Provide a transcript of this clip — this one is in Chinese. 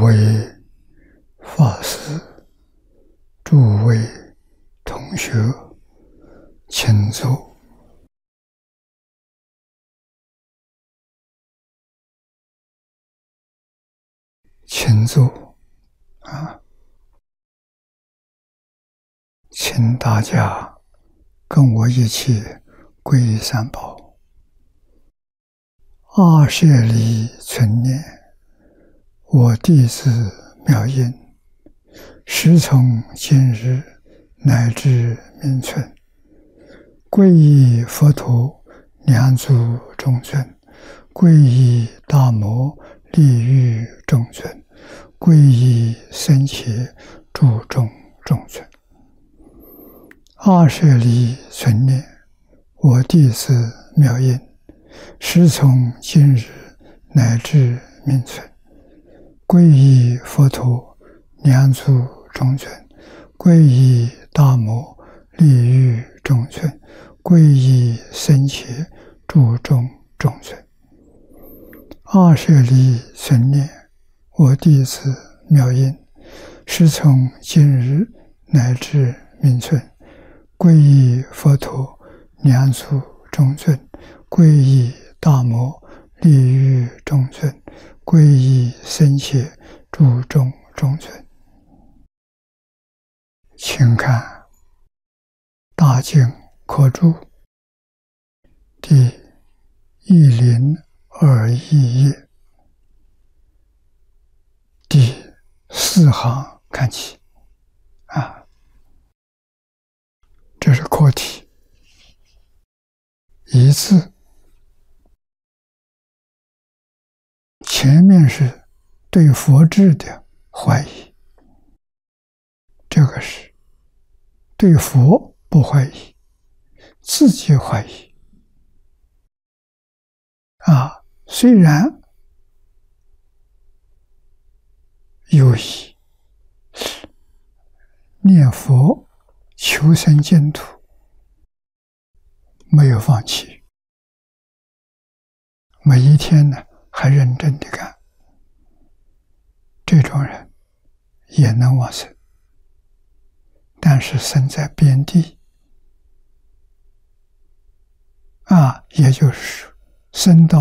位法师、诸位同学，请坐。请坐请大家跟我一起皈依三宝。阿舍利存念，我弟子妙音，时从今日乃至明存，皈依佛陀，两足中尊，皈依大摩，利欲中尊，皈依僧伽，注重中尊。阿舍利存念，我弟子妙音，时从今日乃至明存，皈依佛陀，两足中尊，皈依大摩，利欲中尊，皈依僧伽，注重中尊。阿舍利存念，我弟子妙音，时从今日乃至明存，皈依佛陀，两足中尊，皈依大摩，利欲中尊，皈依僧伽，注重中尊。请看大经科注第1021页第4行看起这是课题，一字前面是对佛智的怀疑，这个是对佛不怀疑，自己怀疑虽然有意念佛求生净土，没有放弃，每一天呢还认真地干，这种人也能往生，但是生在边地也就是生到